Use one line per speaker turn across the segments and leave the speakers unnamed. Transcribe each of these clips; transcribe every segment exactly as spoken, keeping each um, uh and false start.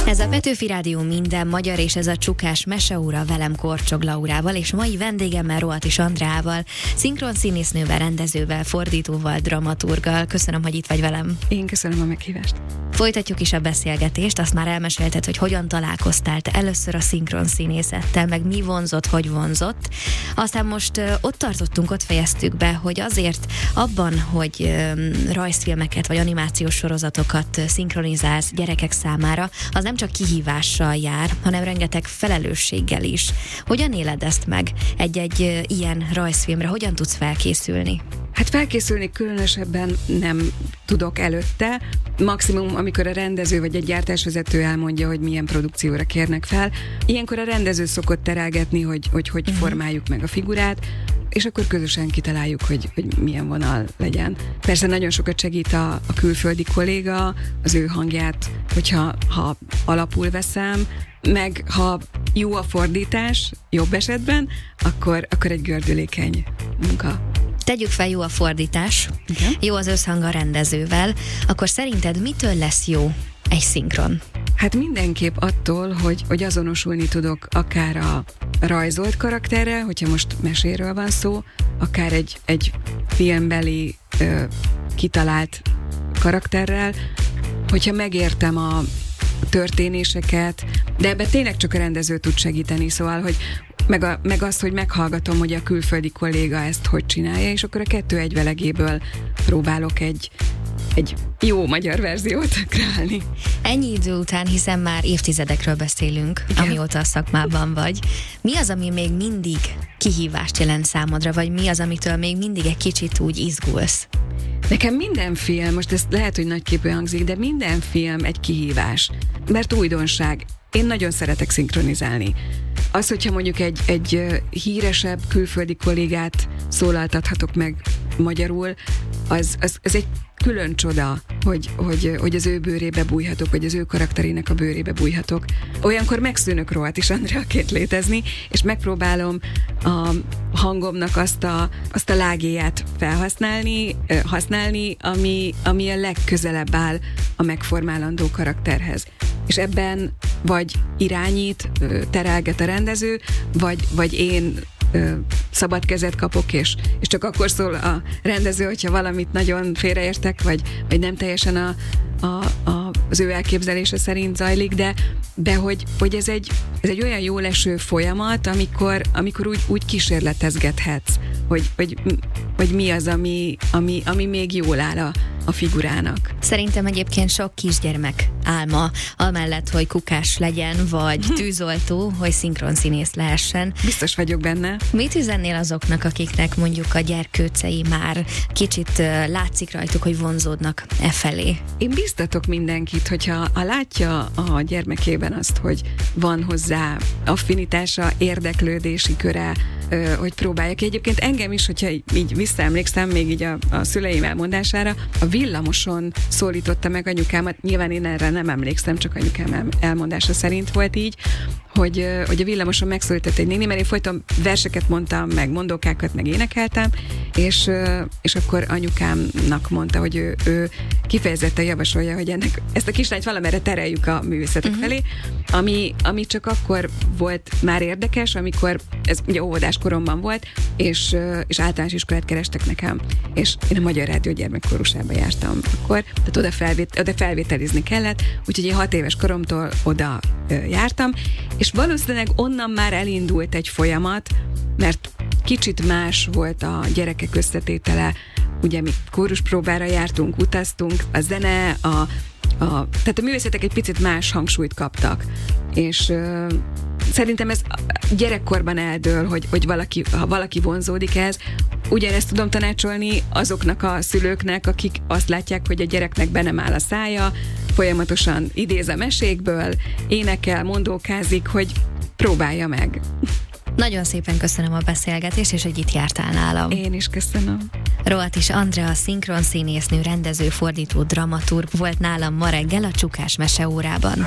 Ez a Petőfi Rádió minden magyar, és ez a Csukás meseóra velem Korcsog Laurával, és mai vendégemmel Rohatis Andreával, szinkronszínésznővel, rendezővel, fordítóval, dramaturggal. Köszönöm, hogy itt vagy velem.
Én köszönöm a meghívást.
Folytatjuk is a beszélgetést, azt már elmesélted, hogy hogyan találkoztál te először a szinkronszínészettel, meg mi vonzott, hogy vonzott. Aztán most ö, ott tartottunk, ott fejeztük be, hogy azért abban, hogy ö, rajzfilmeket vagy animációs sorozatokat ö, szinkronizálsz gyerekek számára, az nem csak kihívással jár, hanem rengeteg felelősséggel is. Hogyan éled ezt meg egy-egy ö, ilyen rajzfilmre? Hogyan tudsz felkészülni?
Hát felkészülni különösebben nem tudok előtte. Maximum, amikor a rendező vagy egy gyártásvezető elmondja, hogy milyen produkcióra kérnek fel. Ilyenkor a rendező szokott terelgetni, hogy hogy, hogy uh-huh. formáljuk meg a figurát, és akkor közösen kitaláljuk, hogy, hogy milyen vonal legyen. Persze nagyon sokat segít a, a külföldi kolléga, az ő hangját, hogyha ha alapul veszem, meg ha jó a fordítás, jobb esetben, akkor, akkor egy gördülékeny munka.
Tegyük fel, jó a fordítás, igen. Jó az összhang a rendezővel, akkor szerinted mitől lesz jó egy szinkron?
Hát mindenképp attól, hogy, hogy azonosulni tudok akár a rajzolt karakterrel, hogyha most meséről van szó, akár egy, egy filmbeli ö, kitalált karakterrel, hogyha megértem a történéseket, de ebben tényleg csak a rendező tud segíteni, szóval, hogy meg, a, meg az, hogy meghallgatom, hogy a külföldi kolléga ezt hogy csinálja, és akkor a kettő egyvelegéből próbálok egy, egy jó magyar verziót kreálni.
Ennyi idő után, hiszen már évtizedekről beszélünk, igen, amióta a szakmában vagy. Mi az, ami még mindig kihívást jelent számodra, vagy mi az, amitől még mindig egy kicsit úgy izgulsz?
Nekem minden film, most ez lehet, hogy nagyképű hangzik, de minden film egy kihívás, mert újdonság. Én nagyon szeretek szinkronizálni. Az, hogyha mondjuk egy, egy híresebb külföldi kollégát szólaltathatok meg magyarul, az, az, az egy külön csoda, hogy, hogy, hogy az ő bőrébe bújhatok, vagy az ő karakterének a bőrébe bújhatok. Olyankor megszűnök Rohatis Andreaként létezni, és megpróbálom a hangomnak azt a, azt a lágéját felhasználni, használni, ami, ami a legközelebb áll a megformálandó karakterhez. És ebben vagy irányít, terelget a rendező, vagy, vagy én ö, szabad kezet kapok, és, és csak akkor szól a rendező, hogyha valamit nagyon félreértek, vagy, vagy nem teljesen a, a, a, az ő elképzelése szerint zajlik, de, de hogy, hogy ez, egy, ez egy olyan jól eső folyamat, amikor, amikor úgy, úgy kísérletezgethetsz, hogy, hogy, hogy mi az, ami, ami, ami még jól áll a, a figurának.
Szerintem egyébként sok kisgyermek álma, amellett, hogy kukás legyen, vagy tűzoltó, hogy szinkronszínész lehessen.
Biztos vagyok benne.
Mit üzennél azoknak, akiknek mondjuk a gyerkőcei már kicsit uh, látszik rajtuk, hogy vonzódnak e felé?
Én biztatok mindenkit, hogyha ha látja a gyermekében azt, hogy van hozzá affinitása, érdeklődési köre, uh, hogy próbálja ki. Egyébként engem is, hogyha így visszaemlékszem még így a, a szüleim elmondására, a villamoson szólította meg anyukámat, nyilván én erre nem emlékszem, csak anyukám elmondása szerint volt így, hogy, hogy a villamoson megszólított egy néni, mert én folyton verseket mondtam, meg mondókákat, meg énekeltem, és, és akkor anyukámnak mondta, hogy ő, ő kifejezetten javasolja, hogy ennek, ezt a kislányt valamerre tereljük a művészetek uh-huh. felé, ami, ami csak akkor volt már érdekes, amikor ez ugye óvodás koromban volt, és, és általános iskolát kerestek nekem, és én a Magyar Rádió gyermekkórusába jártam akkor, tehát oda, felvét, oda felvételizni kellett, úgyhogy én hat éves koromtól oda ö, jártam, és valószínűleg onnan már elindult egy folyamat, mert kicsit más volt a gyerekek összetétele, ugye mi kóruspróbára jártunk, utaztunk, a zene, a, a, tehát a művészetek egy picit más hangsúlyt kaptak, és ö, szerintem ez gyerekkorban eldől, hogy, hogy valaki, ha valaki vonzódik ez, ugyanezt tudom tanácsolni azoknak a szülőknek, akik azt látják, hogy a gyereknek be nem áll a szája, folyamatosan idéz a mesékből, énekel, mondókázik, hogy próbálja meg.
Nagyon szépen köszönöm a beszélgetést, és hogy itt jártál nálam.
Én is köszönöm.
Rohatis Andrea, szinkronszínésznő, rendező, fordító, dramaturg volt nálam ma reggel a Csukás meseórában.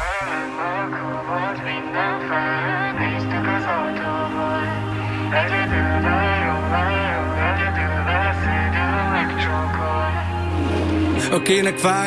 Akinek